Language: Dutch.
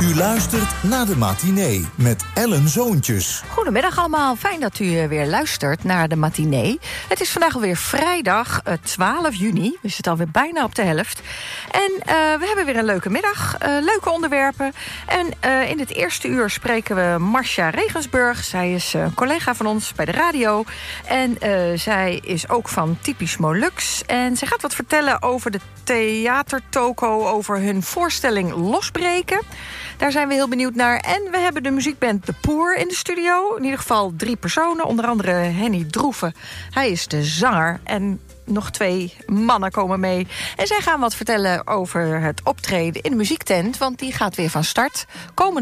U luistert naar de matinee met Ellen Zoontjes. Goedemiddag allemaal, fijn dat u weer luistert naar de matinee. Het is vandaag alweer vrijdag 12 juni, we zitten alweer bijna op de helft. En we hebben weer een leuke middag, leuke onderwerpen. En in het eerste uur spreken we Marcia Regensburg. Zij is een collega van ons bij de radio. En zij is ook van Typisch Molux. En zij gaat wat vertellen over de theatertoko, over hun voorstelling Losbreken. Daar zijn we heel benieuwd naar. En we hebben de muziekband De Poer in de studio. In ieder geval 3 personen, onder andere Henny Droeven. Hij is de zanger en nog 2 mannen komen mee. En zij gaan wat vertellen over het optreden in de muziektent, want die gaat weer van start. Komende